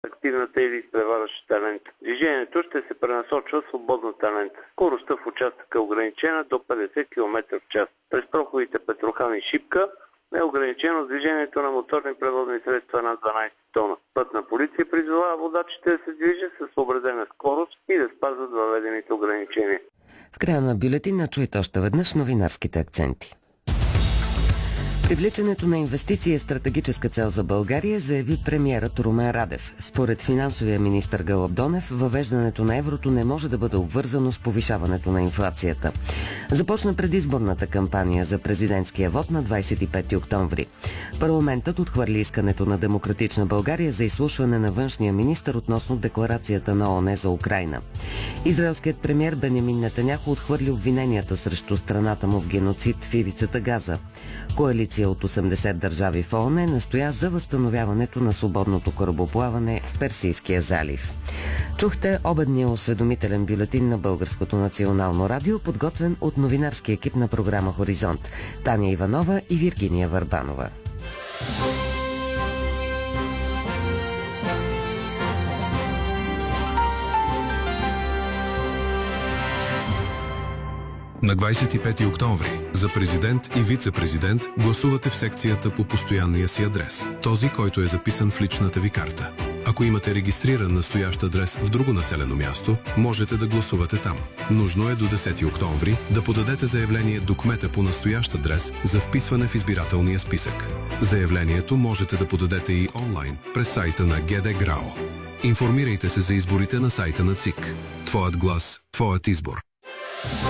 активната или изпреварващата лента. Движението ще се пренасочва свободната лента. Скоростта в участъка е ограничена до 50 км в час. През проходите Петрохан и Шипка е ограничено движението на моторни превозни средства над 12 тона. Пътна полиция призовава водачите да се движат със съобразена скорост и да спазват въведените ограничения. В края на бюлетина чуйте още веднъж новинарските акценти. Привличането на инвестиции е стратегическа цел за България, заяви премиерът Румен Радев. Според финансовия министър Гълъб Донев, въвеждането на еврото не може да бъде обвързано с повишаването на инфлацията. Започна предизборната кампания за президентския вод на 25 октомври. Парламентът отхвърли искането на Демократична България за изслушване на външния министър относно декларацията на ООН за Украйна. Израелският премиер Бенямин Нетаняху отхвърли обвиненията срещу страната му в геноцид в ивицата Газа. Коалиция от 80 държави в ООН настоя за възстановяването на свободното корабоплаване в Персийския залив. Чухте обедния осведомителен бюлетин на Българското национално радио, подготвен от новинарски екип на програма Хоризонт. Таня Иванова и Виргиния Върбанова. На 25 октомври за президент и вице-президент гласувате в секцията по постоянния си адрес, този, който е записан в личната ви карта. Ако имате регистриран настоящ адрес в друго населено място, можете да гласувате там. Нужно е до 10 октомври да подадете заявление до кмета по настоящ адрес за вписване в избирателния списък. Заявлението можете да подадете и онлайн през сайта на ГД ГРАО. Информирайте се за изборите на сайта на ЦИК. Твоят глас, твоят избор.